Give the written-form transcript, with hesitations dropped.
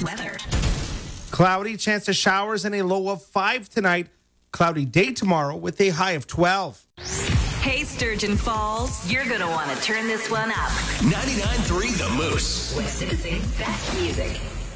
Moose weather. Cloudy, chance of showers, and a low of 5 tonight. Cloudy day tomorrow with a high of 12. Hey, Sturgeon Falls, you're going to want to turn this one up. 99.3 The Moose. West Nipissing's best music.